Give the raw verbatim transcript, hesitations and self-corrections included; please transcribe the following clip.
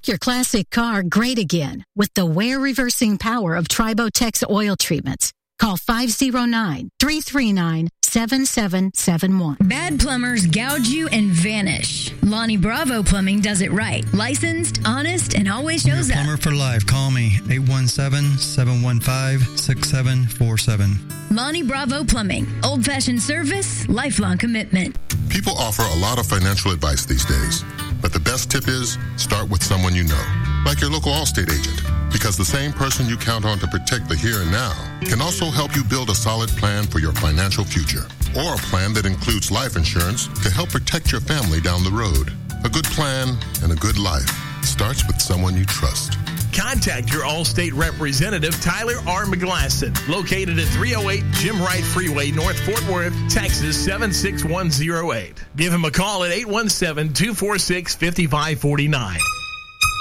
Make your classic car great again with the wear-reversing power of Tribotex oil treatments. Call five oh nine, three three nine, seven seven seven one. Bad plumbers gouge you and vanish. Lonnie Bravo Plumbing does it right. Licensed, honest, and always shows up. Plumber for life. Call me, eight one seven, seven one five, six seven four seven. Lonnie Bravo Plumbing. Old-fashioned service, lifelong commitment. People offer a lot of financial advice these days, but the best tip is start with someone you know, like your local Allstate agent, because the same person you count on to protect the here and now can also help you build a solid plan for your financial future, or a plan that includes life insurance to help protect your family down the road. A good plan and a good life starts with someone you trust. Contact your Allstate representative, Tyler R. McGlasson, located at three oh eight Jim Wright Freeway, North Fort Worth, Texas, seven six one oh eight. Give him a call at eight one seven, two four six, five five four nine.